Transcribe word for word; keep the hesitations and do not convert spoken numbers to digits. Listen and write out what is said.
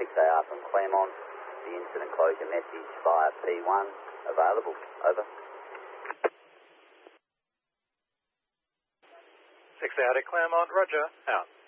six A R from Claremont. The incident closure message via P one available. Over. six A R to Claremont, roger, out.